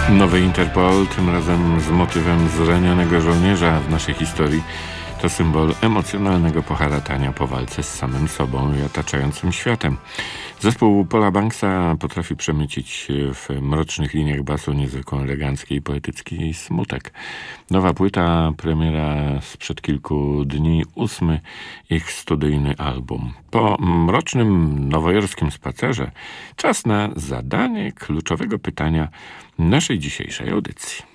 Nowy Interpol, tym razem z motywem zranionego żołnierza w naszej historii, to symbol emocjonalnego poharatania po walce z samym sobą i otaczającym światem. Zespół Paula Banksa potrafi przemycić w mrocznych liniach basu niezwykłą elegancki i poetycki smutek. Nowa płyta, premiera sprzed kilku dni, 8. ich studyjny album. Po mrocznym nowojorskim spacerze czas na zadanie kluczowego pytania naszej dzisiejszej audycji.